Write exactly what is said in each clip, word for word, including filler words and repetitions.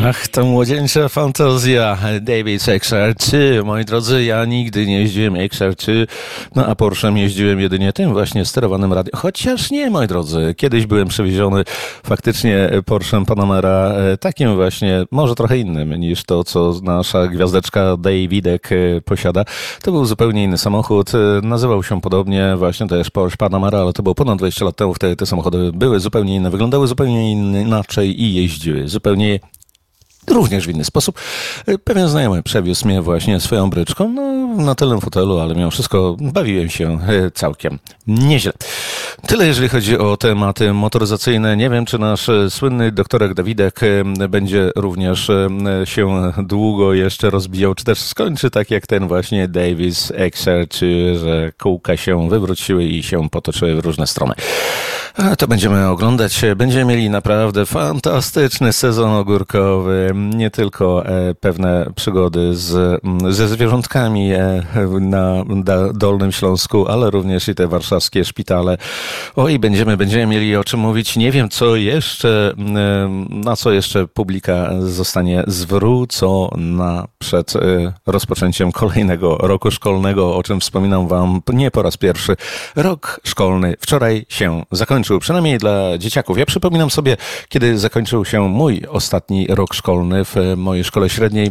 Ach, ta młodzieńcza fantazja Davis X R trzy. Moi drodzy, ja nigdy nie jeździłem X R trzy, no a Porsche'm jeździłem jedynie tym właśnie sterowanym radiem. Chociaż nie, moi drodzy, kiedyś byłem przewieziony faktycznie Porsche'm Panamera, takim właśnie, może trochę innym niż to, co nasza gwiazdeczka Davidek posiada. To był zupełnie inny samochód, nazywał się podobnie właśnie też Porsche Panamera, ale to było ponad dwadzieścia lat temu. Wtedy te samochody były zupełnie inne, wyglądały zupełnie inaczej i jeździły zupełnie również w inny sposób. Pewien znajomy przewiózł mnie właśnie swoją bryczką, no na tylnym fotelu, ale mimo wszystko bawiłem się całkiem nieźle. Tyle jeżeli chodzi o tematy motoryzacyjne. Nie wiem, czy nasz słynny doktorek Dawidek będzie również się długo jeszcze rozbijał, czy też skończy tak jak ten właśnie Davis X R, czy że kółka się wywróciły i się potoczyły w różne strony. A to będziemy oglądać. Będziemy mieli naprawdę fantastyczny sezon ogórkowy. Nie tylko e, pewne przygody z, ze zwierzątkami e, na da, Dolnym Śląsku, ale również i te warszawskie szpitale. Oj, będziemy, będziemy mieli o czym mówić. Nie wiem, co jeszcze, e, na co jeszcze publika zostanie zwrócona przed e, rozpoczęciem kolejnego roku szkolnego, o czym wspominam wam nie po raz pierwszy. Rok szkolny wczoraj się zakończył, przynajmniej dla dzieciaków. Ja przypominam sobie, kiedy zakończył się mój ostatni rok szkolny w mojej szkole średniej,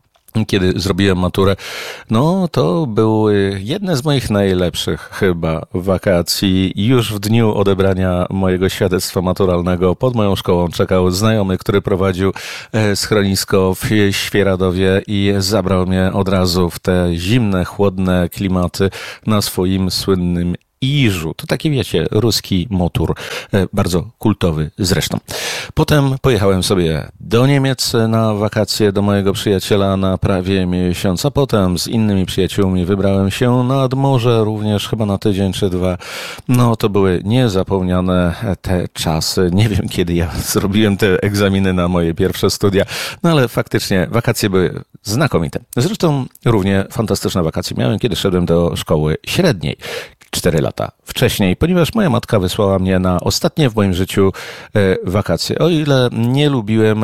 kiedy zrobiłem maturę. No, to były jedne z moich najlepszych chyba wakacji. Już w dniu odebrania mojego świadectwa maturalnego pod moją szkołą czekał znajomy, który prowadził schronisko w Świeradowie i zabrał mnie od razu w te zimne, chłodne klimaty na swoim słynnym Iżu. To taki, wiecie, ruski motor, bardzo kultowy zresztą. Potem pojechałem sobie do Niemiec na wakacje do mojego przyjaciela na prawie miesiąc, a potem z innymi przyjaciółmi wybrałem się nad morze, również chyba na tydzień czy dwa. No to były niezapomniane te czasy. Nie wiem, kiedy ja zrobiłem te egzaminy na moje pierwsze studia, no ale faktycznie wakacje były znakomite. Zresztą równie fantastyczne wakacje miałem, kiedy szedłem do szkoły średniej. Cztery lata wcześniej, ponieważ moja matka wysłała mnie na ostatnie w moim życiu e, wakacje. O ile nie lubiłem e,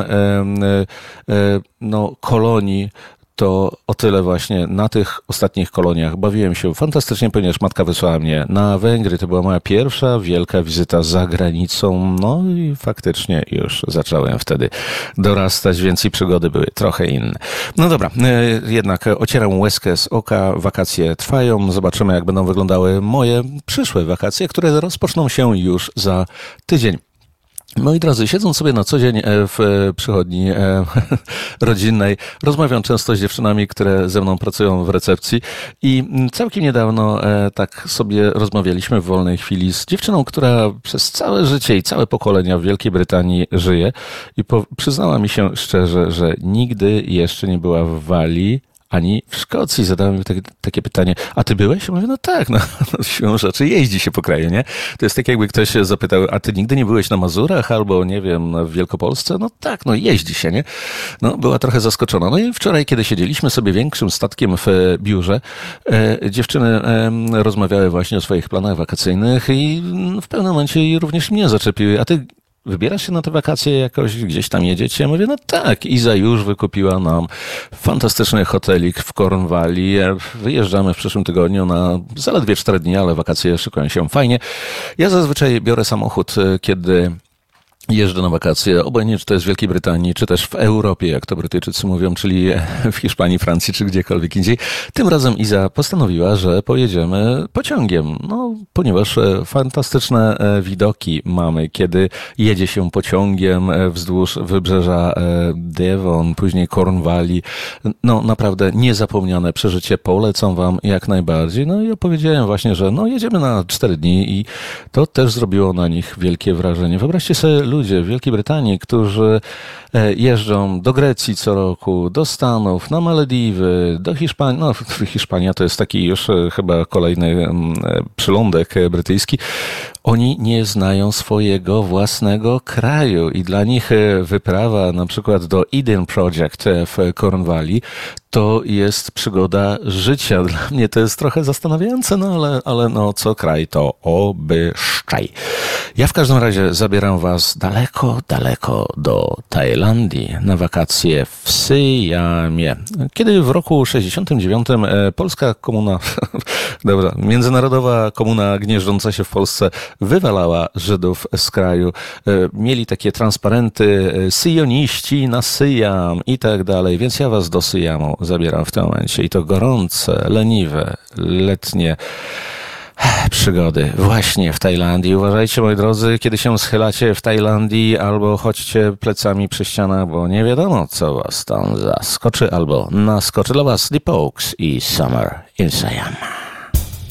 e, no, kolonii, to o tyle właśnie na tych ostatnich koloniach bawiłem się fantastycznie, ponieważ matka wysłała mnie na Węgry. To była moja pierwsza wielka wizyta za granicą. No i faktycznie już zacząłem wtedy dorastać, więc i przygody były trochę inne. No dobra, jednak ocieram łezkę z oka. Wakacje trwają. Zobaczymy, jak będą wyglądały moje przyszłe wakacje, które rozpoczną się już za tydzień. Moi drodzy, siedząc sobie na co dzień w przychodni rodzinnej, rozmawiam często z dziewczynami, które ze mną pracują w recepcji i całkiem niedawno tak sobie rozmawialiśmy w wolnej chwili z dziewczyną, która przez całe życie i całe pokolenia w Wielkiej Brytanii żyje i po, przyznała mi się szczerze, że nigdy jeszcze nie była w Walii ani w Szkocji. Zadałem mi takie, takie pytanie, a ty byłeś? Ja mówię, no tak, no, no siłą rzeczy jeździ się po kraju, nie? To jest tak, jakby ktoś się zapytał, a ty nigdy nie byłeś na Mazurach albo, nie wiem, w Wielkopolsce? No tak, no jeździ się, nie? No, była trochę zaskoczona. No i wczoraj, kiedy siedzieliśmy sobie większym statkiem w biurze, e, dziewczyny e, rozmawiały właśnie o swoich planach wakacyjnych i w pewnym momencie również mnie zaczepiły, a ty wybierasz się na te wakacje jakoś, gdzieś tam jedziecie? Ja mówię, no tak. Iza już wykupiła nam fantastyczny hotelik w Cornwalli. Wyjeżdżamy w przyszłym tygodniu na zaledwie cztery dni, ale wakacje szykują się fajnie. Ja zazwyczaj biorę samochód, kiedy jeżdżę na wakacje, obojętnie czy to jest w Wielkiej Brytanii, czy też w Europie, jak to Brytyjczycy mówią, czyli w Hiszpanii, Francji, czy gdziekolwiek indziej. Tym razem Iza postanowiła, że pojedziemy pociągiem, no, ponieważ fantastyczne widoki mamy, kiedy jedzie się pociągiem wzdłuż wybrzeża Devon, później Cornwalli. No, naprawdę niezapomniane przeżycie, polecam wam jak najbardziej. No i opowiedziałem właśnie, że no, jedziemy na cztery dni i to też zrobiło na nich wielkie wrażenie. Wyobraźcie sobie ludzie w Wielkiej Brytanii, którzy jeżdżą do Grecji co roku, do Stanów, na Malediwy, do Hiszpanii. No, Hiszpania to jest taki już chyba kolejny przylądek brytyjski. Oni nie znają swojego własnego kraju i dla nich wyprawa na przykład do Eden Project w Cornwalli to jest przygoda życia. Dla mnie to jest trochę zastanawiające, no ale, ale no co kraj to obyczaj. Ja w każdym razie zabieram was daleko, daleko do Tajlandii na wakacje w Syjamie. Kiedy w roku sześćdziesiątym dziewiątym polska komuna, dobra, międzynarodowa komuna gnieżdżąca się w Polsce wywalała Żydów z kraju. Mieli takie transparenty syjoniści na Syjam i tak dalej, więc ja was do Syjamu zabieram w tym momencie i to gorące, leniwe, letnie przygody właśnie w Tajlandii. Uważajcie, moi drodzy, kiedy się schylacie w Tajlandii, albo chodźcie plecami przy ścianach, bo nie wiadomo, co was tam zaskoczy albo naskoczy. Dla was The Pokes i Summer in Siam.